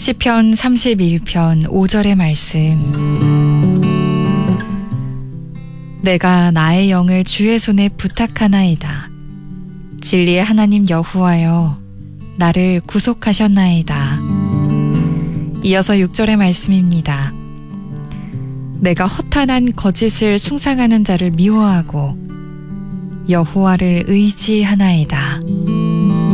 시편 31편 5절의 말씀. 내가 나의 영을 주의 손에 부탁하나이다. 진리의 하나님 여호와여, 나를 구속하셨나이다. 이어서 6절의 말씀입니다. 내가 허탄한 거짓을 숭상하는 자를 미워하고 여호와를 의지하나이다.